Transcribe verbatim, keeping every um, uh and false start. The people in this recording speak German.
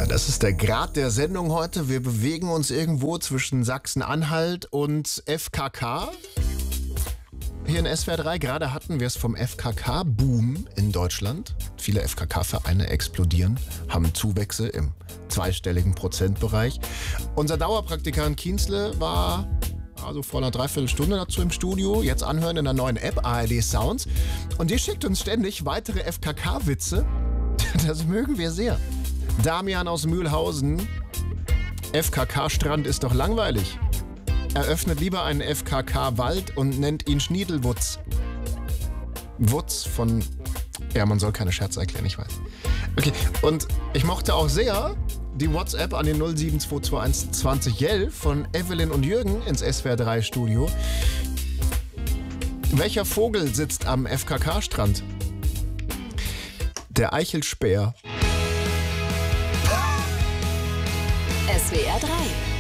Das ist der Grad der Sendung heute. Wir bewegen uns irgendwo zwischen Sachsen-Anhalt und F K K. Hier in S W R drei, gerade hatten wir es vom F K K-Boom in Deutschland. Viele F K K-Vereine explodieren, haben Zuwächse im zweistelligen Prozentbereich. Unser Dauerpraktikant Kienzle war also vor einer Dreiviertelstunde dazu im Studio. Jetzt anhören in der neuen App A R D Sounds. Und die schickt uns ständig weitere F K K-Witze. Das mögen wir sehr. Damian aus Mühlhausen. F K K-Strand ist doch langweilig. Eröffnet lieber einen F K K-Wald und nennt ihn Schniedelwutz. Wutz von... Ja, man soll keine Scherze erklären, ich weiß. Okay, und ich mochte auch sehr die WhatsApp an den null sieben zwei zwei eins zwanzig elf von Evelyn und Jürgen ins S W R drei Studio. Welcher Vogel sitzt am F K K-Strand? Der Eichelspäher. S W R drei